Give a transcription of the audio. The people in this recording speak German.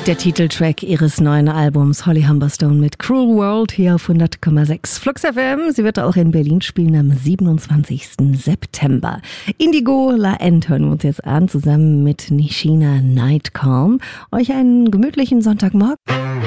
Der Titeltrack ihres neuen Albums Holly Humberstone mit Cruel World hier auf 100,6 Flux FM. Sie wird auch in Berlin spielen am 27. September. Indigo La End hören wir uns jetzt an, zusammen mit Nishina Night Calm. Euch einen gemütlichen Sonntagmorgen.